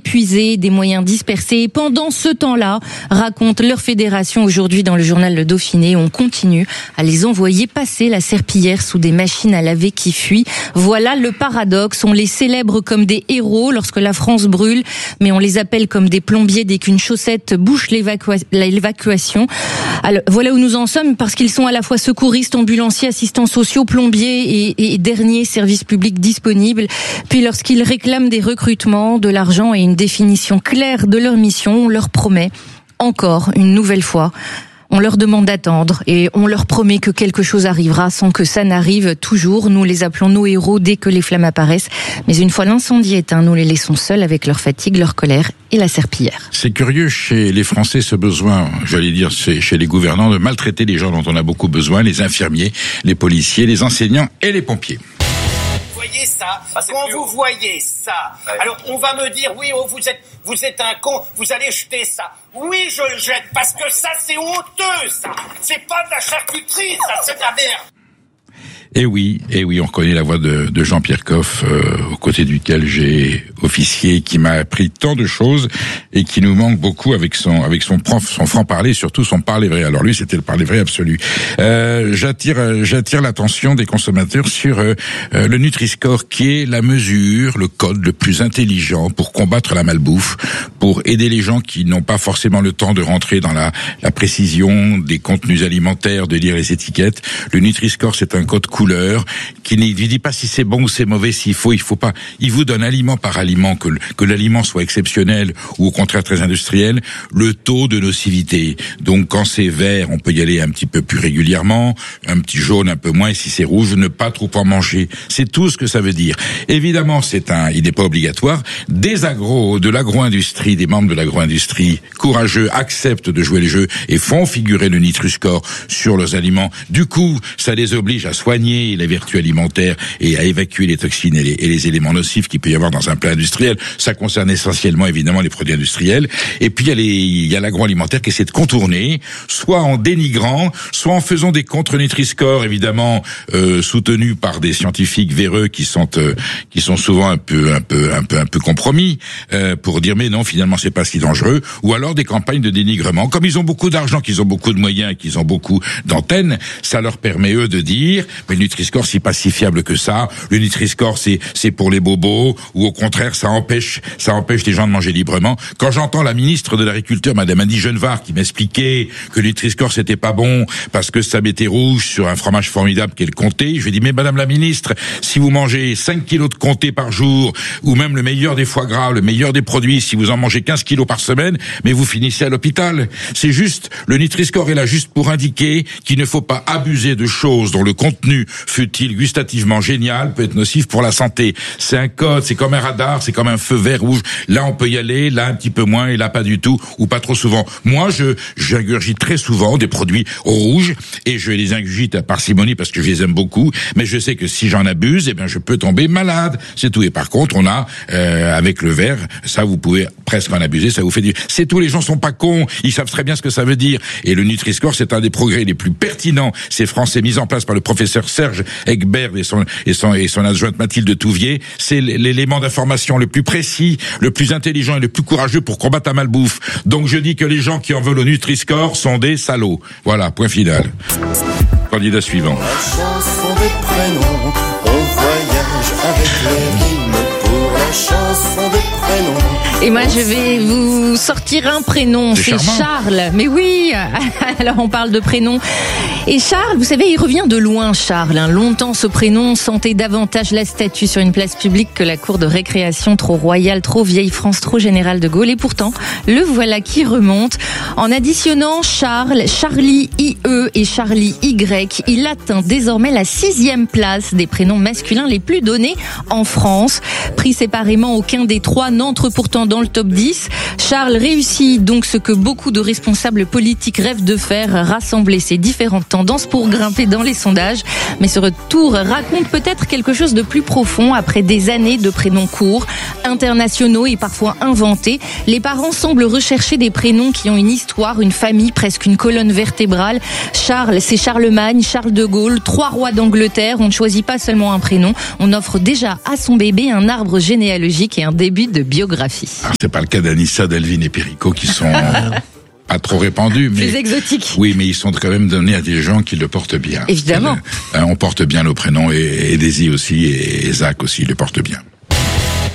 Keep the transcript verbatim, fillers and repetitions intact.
épuisés, des moyens dispersés. Et pendant ce temps-là, raconte leur fédération aujourd'hui dans le journal Le Dauphiné, on continue à les envoyer passer la serpillière sous des machines à laver qui fuient. Voilà le paradoxe. On les célèbre comme des héros lorsque la France brûle, mais on les appelle comme des plombiers dès qu'une chaussette bouche l'évacua- l'évacuation. Alors, voilà où nous en sommes, parce qu'ils sont à la fois secouristes, ambulanciers, assistants sociaux, plombiers et, et derniers services publics disponibles. Puis lorsqu'ils réclament des recrutements, de l'argent et une définition claire de leur mission, on leur promet encore une nouvelle fois. On leur demande d'attendre et on leur promet que quelque chose arrivera sans que ça n'arrive toujours. Nous les appelons nos héros dès que les flammes apparaissent. Mais une fois l'incendie éteint, nous les laissons seuls avec leur fatigue, leur colère et la serpillière. C'est curieux chez les Français ce besoin, j'allais dire c'est chez les gouvernants, de maltraiter les gens dont on a beaucoup besoin, les infirmiers, les policiers, les enseignants et les pompiers. Vous voyez ça, ah, quand vous voyez ça, ouais. Alors on va me dire, oui, oh, vous êtes vous êtes un con, vous allez jeter ça. Oui, je le jette, parce que ça, c'est honteux, ça. C'est pas de la charcuterie, ça, c'est de la merde. Et oui, et oui, on reconnaît la voix de, de Jean-Pierre Coff, euh, aux côtés duquel j'ai officié, qui m'a appris tant de choses et qui nous manque beaucoup avec son avec son prof, son franc-parler, surtout son parler vrai. Alors lui, c'était le parler vrai absolu. Euh, j'attire j'attire l'attention des consommateurs sur euh, le Nutri-Score, qui est la mesure, le code le plus intelligent pour combattre la malbouffe, pour aider les gens qui n'ont pas forcément le temps de rentrer dans la, la précision des contenus alimentaires, de lire les étiquettes. Le Nutri-Score, c'est un code couleur qui ne dit pas si c'est bon ou c'est mauvais, s'il faut, il faut pas. Il vous donne aliment par aliment, que, que l'aliment soit exceptionnel ou au contraire très industriel, le taux de nocivité. Donc quand c'est vert, on peut y aller un petit peu plus régulièrement, un petit jaune un peu moins, et si c'est rouge, ne pas trop en manger. C'est tout ce que ça veut dire. Évidemment, c'est un, il n'est pas obligatoire. Des agros, de l'agro-industrie, des membres de l'agro-industrie courageux acceptent de jouer le jeu et font figurer le Nutri-Score sur leurs aliments. Du coup, ça les oblige à soigner les vertus alimentaires et à évacuer les toxines et les, et les éléments nocifs qu'il peut y avoir dans un plat industriel. Ça concerne essentiellement, évidemment, les produits industriels. Et puis, il y a les, il y a l'agroalimentaire qui essaie de contourner, soit en dénigrant, soit en faisant des contre-Nutri-Score, évidemment, euh, soutenus par des scientifiques véreux qui sont, euh, qui sont souvent un peu, un peu, un peu, un peu compromis, euh, pour dire, mais non, finalement, c'est pas si dangereux. Ou alors des campagnes de dénigrement. Comme ils ont beaucoup d'argent, qu'ils ont beaucoup de moyens, qu'ils ont beaucoup d'antennes, ça leur permet, eux, de dire, mais le Nutri-Score, c'est pas si fiable que ça. Le Nutri-Score, c'est, c'est pour les bobos, ou au contraire, ça empêche, ça empêche les gens de manger librement. Quand j'entends la ministre de l'Agriculture, Madame Annie Genevard, qui m'expliquait que le Nutri-Score, c'était pas bon, parce que ça mettait rouge sur un fromage formidable qu'est le comté, je lui dis, mais Madame la ministre, si vous mangez cinq kilos de comté par jour, ou même le meilleur des foie gras, le meilleur des produits, si vous en mangez quinze kilos par semaine, mais vous finissez à l'hôpital. C'est juste, le Nutri-Score est là juste pour indiquer qu'il ne faut pas abuser de choses dont le contenu, fut-il gustativement génial, peut être nocif pour la santé. C'est un code, c'est comme un radar, c'est comme un feu vert rouge. Là, on peut y aller, là, un petit peu moins, et là, pas du tout, ou pas trop souvent. Moi, je, j'ingurgite très souvent des produits au rouge, et je les ingurgite à parcimonie parce que je les aime beaucoup, mais je sais que si j'en abuse, eh bien, je peux tomber malade. C'est tout. Et par contre, on a, euh, avec le vert, ça, vous pouvez presque en abuser, ça vous fait du... C'est tout, les gens sont pas cons, ils savent très bien ce que ça veut dire. Et le Nutri-Score, c'est un des progrès les plus pertinents, ces Français mis en place par le professeur Serge Egbert et son, et son, et son adjointe Mathilde Touvier. C'est l'élément d'information le plus précis, le plus intelligent et le plus courageux pour combattre la malbouffe. Donc je dis que les gens qui en veulent au Nutri-Score sont des salauds. Voilà, point final. Candidat suivant. La chanson des prénoms, on voyage avec les rimes pour la chanson des prénoms. Et moi, je vais vous sortir un prénom. C'est, c'est Charles. Mais oui, alors on parle de prénom. Et Charles, vous savez, il revient de loin, Charles. Hein. Longtemps, ce prénom sentait davantage la statue sur une place publique que la cour de récréation trop royale, trop vieille France, trop générale de Gaulle. Et pourtant, le voilà qui remonte. En additionnant Charles, Charlie I E et Charlie Y, il atteint désormais la sixième place des prénoms masculins les plus donnés en France. Pris séparément, aucun des trois n'entre pourtant dans le top dix. Charles réussit donc ce que beaucoup de responsables politiques rêvent de faire, rassembler ces différentes tendances pour grimper dans les sondages. Mais ce retour raconte peut-être quelque chose de plus profond. Après des années de prénoms courts, internationaux et parfois inventés, les parents semblent rechercher des prénoms qui ont une histoire, une famille, presque une colonne vertébrale. Charles, c'est Charlemagne, Charles de Gaulle, trois rois d'Angleterre. On ne choisit pas seulement un prénom, on offre déjà à son bébé un arbre généalogique et un début de biographie. Alors c'est pas le cas d'Anissa, d'Alvin et Perico qui sont pas trop répandus, mais plus exotiques. Oui, mais ils sont quand même donnés à des gens qui le portent bien. Évidemment. Euh, on porte bien nos prénoms et, et Daisy aussi et Zach aussi le portent bien.